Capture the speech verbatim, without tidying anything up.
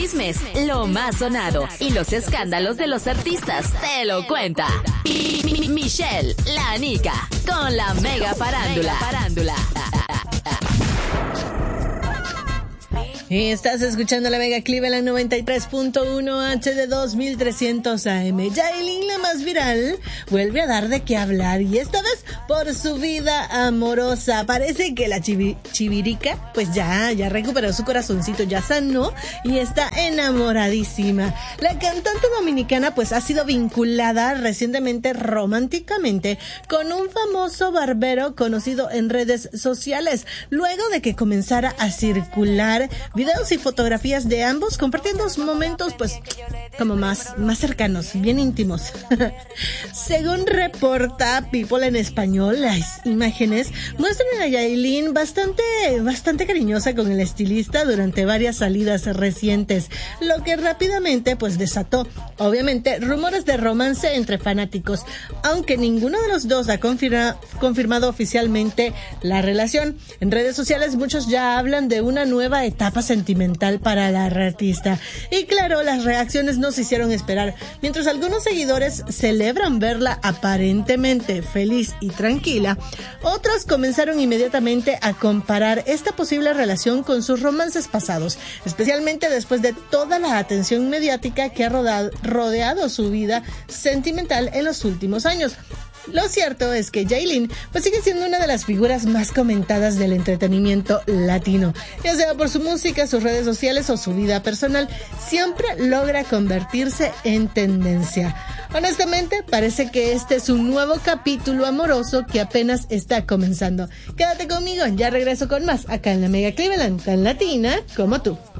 chismes, lo más sonado y los escándalos de los artistas te lo cuenta Mi- Mi- Michelle, la Nica, con la mega farándula. farándula. Y estás escuchando la Mega Cleveland noventa y tres punto uno H D dos mil trescientos A M. Yailin, la más viral, vuelve a dar de qué hablar, y esta vez por su vida amorosa. Parece que la chivi- chivirica pues ya, ya recuperó su corazoncito, ya sanó y está enamoradísima. La cantante dominicana pues ha sido vinculada recientemente románticamente con un famoso barbero conocido en redes sociales, luego de que comenzara a circular videos y fotografías de ambos compartiendo momentos pues como más, más cercanos, bien íntimos. Según reporta People en español, las imágenes muestran a Yailin bastante, bastante cariñosa con el estilista durante varias salidas recientes, lo que rápidamente pues desató, obviamente, rumores de romance entre fanáticos, aunque ninguno de los dos ha confirma, confirmado oficialmente la relación. En redes sociales muchos ya hablan de una nueva etapa sentimental para la artista. Y claro, las reacciones no se hicieron esperar. Mientras algunos seguidores celebran verla aparentemente feliz y tranquila, otros comenzaron inmediatamente a comparar esta posible relación con sus romances pasados, especialmente después de toda la atención mediática que ha rodado, rodeado su vida sentimental en los últimos años. Lo cierto es que Yailin pues sigue siendo una de las figuras más comentadas del entretenimiento latino, ya sea por su música, sus redes sociales o su vida personal. Siempre logra convertirse en tendencia. Honestamente, parece que este es un nuevo capítulo amoroso que apenas está comenzando. Quédate conmigo, ya regreso con más acá en la Mega Cleveland, tan latina como tú.